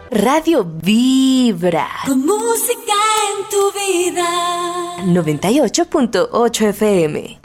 Radio Vibra. Con música en tu vida. 98.8 FM.